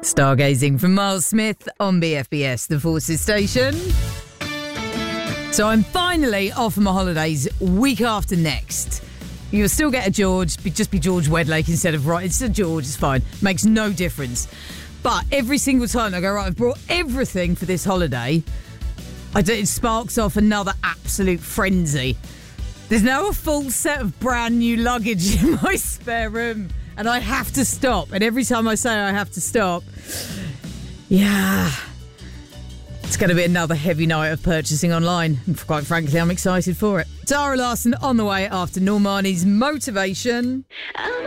Stargazing from Miles Smith on BFBS, the Forces station. So I'm finally off on my holidays week after next. You'll still get a George, just be George Wedlake instead of right. It's a George, it's fine. Makes no difference. But every single time I go, right, I've brought everything for this holiday, it sparks off another absolute frenzy. There's now a full set of brand new luggage in my spare room, and I have to stop. And every time I say I have to stop, yeah, it's going to be another heavy night of purchasing online. And quite frankly, I'm excited for it. Tara Larson on the way after Normani's Motivation.